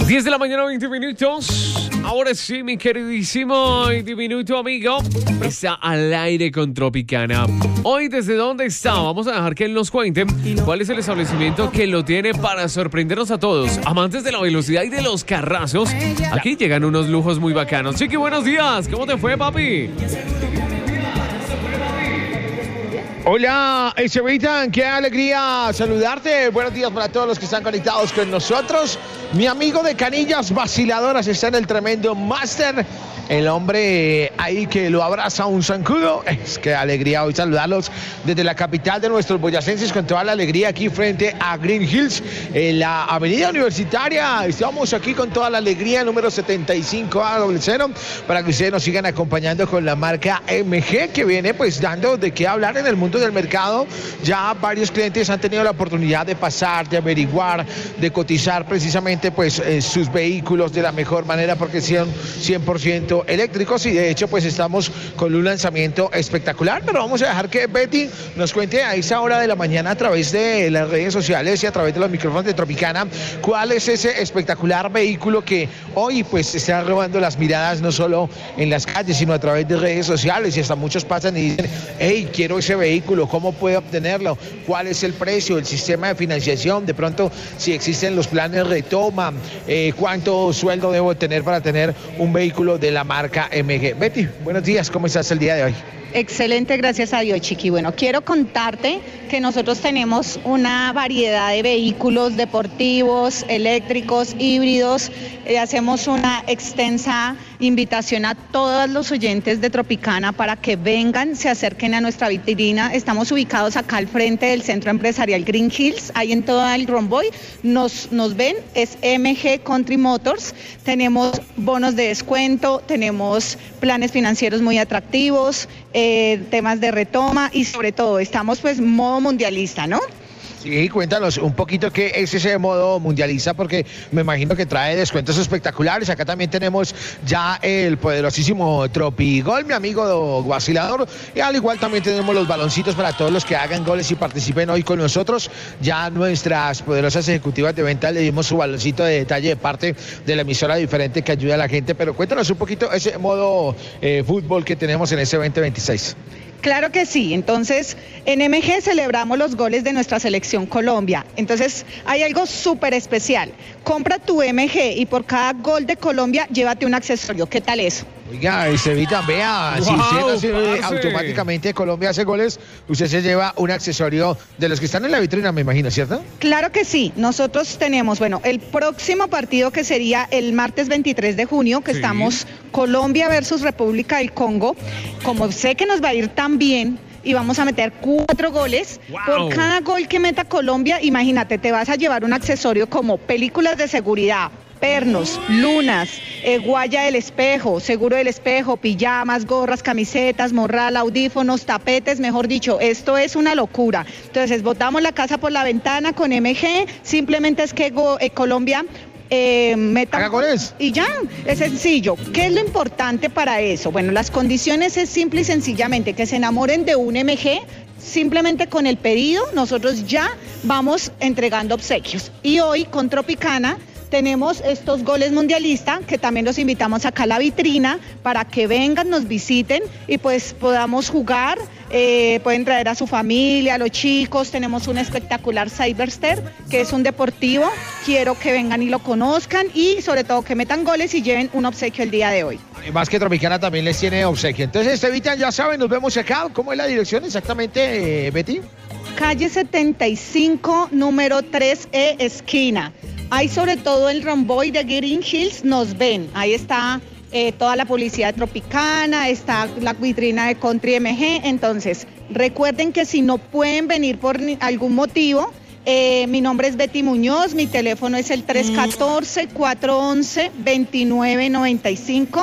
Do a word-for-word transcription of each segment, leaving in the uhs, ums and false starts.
diez de la mañana, veinte minutos. Ahora sí, mi queridísimo y diminuto amigo está al aire con Tropicana. Hoy, ¿desde dónde está? Vamos a dejar que él nos cuente cuál es el establecimiento que lo tiene para sorprendernos a todos. Amantes de la velocidad y de los carrazos, aquí llegan unos lujos muy bacanos. Chiqui, buenos días. ¿Cómo te fue, papi? Hola, Esteban, qué alegría saludarte. Buenos días para todos los que están conectados con nosotros. Mi amigo de Canillas Vaciladoras está en el tremendo máster. El hombre ahí que lo abraza un zancudo. Es que alegría hoy saludarlos desde la capital de nuestros boyacenses con toda la alegría aquí frente a Green Hills, en la avenida universitaria. Estamos aquí con toda la alegría, número setenta y cinco A cero, para que ustedes nos sigan acompañando con la marca M G, que viene pues dando de qué hablar en el mundo del mercado. Ya varios clientes han tenido la oportunidad de pasar, de averiguar, de cotizar precisamente pues eh, sus vehículos de la mejor manera, porque son cien por ciento eléctricos, y de hecho pues estamos con un lanzamiento espectacular. Pero vamos a dejar que Betty nos cuente a esa hora de la mañana, a través de las redes sociales y a través de los micrófonos de Tropicana, cuál es ese espectacular vehículo que hoy pues está robando las miradas, no solo en las calles, sino a través de redes sociales, y hasta muchos pasan y dicen: hey, quiero ese vehículo, ¿cómo puedo obtenerlo? ¿Cuál es el precio, el sistema de financiación? De pronto, si existen los planes retoma, eh, cuánto sueldo debo tener para tener un vehículo de la marca M G. Betty, buenos días, ¿cómo estás el día de hoy? Excelente, gracias a Dios, Chiqui. Bueno, quiero contarte que nosotros tenemos una variedad de vehículos deportivos, eléctricos, híbridos. Eh, hacemos una extensa invitación a todos los oyentes de Tropicana para que vengan, se acerquen a nuestra vitrina. Estamos ubicados acá al frente del Centro Empresarial Green Hills, ahí en todo el Romboy. Nos, nos ven, es M G Country Motors. Tenemos bonos de descuento, tenemos planes financieros muy atractivos, eh, temas de retoma, y sobre todo estamos pues modo mundialista, ¿no? Sí, cuéntanos un poquito qué es ese modo mundialista, porque me imagino que trae descuentos espectaculares. Acá también tenemos ya el poderosísimo Tropigol, mi amigo vacilador, y al igual también tenemos los baloncitos para todos los que hagan goles y participen hoy con nosotros. Ya nuestras poderosas ejecutivas de venta le dimos su baloncito de detalle de parte de la emisora diferente que ayuda a la gente. Pero cuéntanos un poquito ese modo eh, fútbol que tenemos en ese veinte veintiséis. Claro que sí. Entonces, en M G celebramos los goles de nuestra selección Colombia. Entonces, hay algo súper especial. Compra tu M G y por cada gol de Colombia, llévate un accesorio. ¿Qué tal eso? Oiga, Estevita, vea, wow, si usted no se, automáticamente Colombia hace goles, usted se lleva un accesorio de los que están en la vitrina, me imagino, ¿cierto? Claro que sí. Nosotros tenemos, bueno, el próximo partido, que sería el martes veintitrés de junio, que sí, estamos Colombia versus República del Congo. Como sé que nos va a ir tan bien y vamos a meter cuatro goles, wow, por cada gol que meta Colombia, imagínate, te vas a llevar un accesorio como películas de seguridad, pernos, lunas, eh, guaya del espejo, seguro del espejo, pijamas, gorras, camisetas, morral, audífonos, tapetes, mejor dicho, esto es una locura. Entonces, botamos la casa por la ventana con M G, simplemente es que go, eh, Colombia Eh, meta goles y ya, es sencillo. ¿Qué es lo importante para eso? Bueno, las condiciones es simple y sencillamente que se enamoren de un M G. Simplemente con el pedido nosotros ya vamos entregando obsequios, y hoy con Tropicana tenemos estos goles mundialistas que también los invitamos acá a la vitrina para que vengan, nos visiten y pues podamos jugar. Eh, pueden traer a su familia, a los chicos. Tenemos un espectacular Cyberster, que es un deportivo. Quiero que vengan y lo conozcan, y sobre todo que metan goles y lleven un obsequio el día de hoy. Y más que Tropicana también les tiene obsequio. Entonces, Estevita, ya saben, nos vemos acá. ¿Cómo es la dirección exactamente, eh, Betty? Calle setenta y cinco, número tres E, esquina. Ahí sobre todo el Romboy de Green Hills nos ven. Ahí está eh, toda la publicidad Tropicana, está la vitrina de Country M G. Entonces, recuerden que si no pueden venir por algún motivo, eh, mi nombre es Betty Muñoz, mi teléfono es el tres uno cuatro, cuatro uno uno, dos nueve nueve cinco.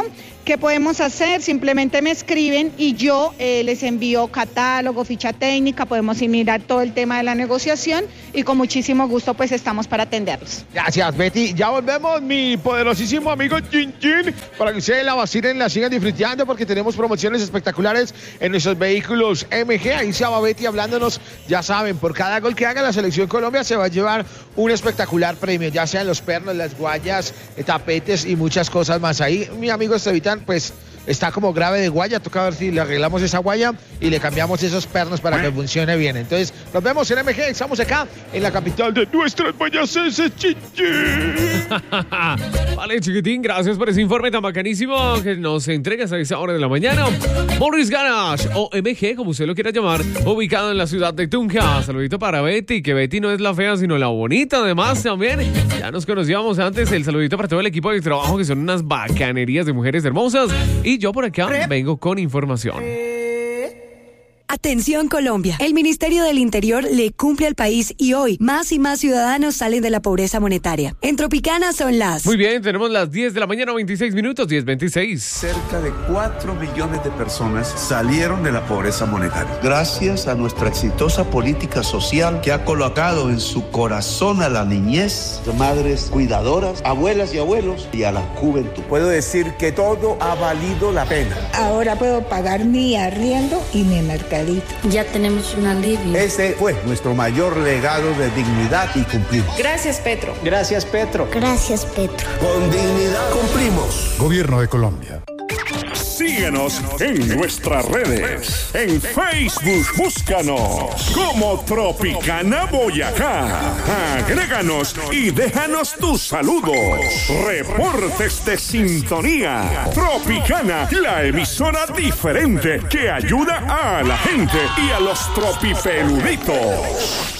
¿Qué podemos hacer? Simplemente me escriben y yo eh, les envío catálogo, ficha técnica, podemos ir mirar todo el tema de la negociación y con muchísimo gusto pues estamos para atenderlos. Gracias, Betty. Ya volvemos, mi poderosísimo amigo Chin Chin, para que ustedes la vacilen, la sigan disfrutando porque tenemos promociones espectaculares en nuestros vehículos M G. Ahí se va Betty hablándonos, ya saben, por cada gol que haga la Selección Colombia se va a llevar un espectacular premio, ya sean los pernos, las guayas, tapetes y muchas cosas más. Ahí mi amigo Estevitan pues está como grave de guaya, toca ver si le arreglamos esa guaya y le cambiamos esos pernos para que funcione bien. Entonces nos vemos en M G, estamos acá en la capital de nuestras boyacenses, Chichi. Vale, chiquitín, gracias por ese informe tan bacanísimo que nos entregas a esa hora de la mañana. Morris Garage o M G, como usted lo quiera llamar, ubicado en la ciudad de Tunja. Saludito para Betty, que Betty no es la fea sino la bonita, además también. Ya nos conocíamos antes. El saludito para todo el equipo de trabajo, que son unas bacanerías de mujeres hermosas. Y yo por acá vengo con información. Atención Colombia, el Ministerio del Interior le cumple al país y hoy más y más ciudadanos salen de la pobreza monetaria. En Tropicana son las... Muy bien, tenemos las diez de la mañana, veintiséis minutos, diez veintiséis. Cerca de cuatro millones de personas salieron de la pobreza monetaria. Gracias a nuestra exitosa política social que ha colocado en su corazón a la niñez, madres cuidadoras, abuelas y abuelos y a la juventud. Puedo decir que todo ha valido la pena. Ahora puedo pagar mi arriendo y mi mercado. Ya tenemos un alivio. Ese fue nuestro mayor legado de dignidad y cumplir. Gracias, Petro. Gracias, Petro. Gracias, Petro. Con dignidad cumplimos. Gobierno de Colombia. Síguenos en nuestras redes. En Facebook, búscanos como Tropicana Boyacá. Agréganos y déjanos tus saludos. Reportes de sintonía. Tropicana, la emisora diferente que ayuda a la gente y a los tropipeluditos.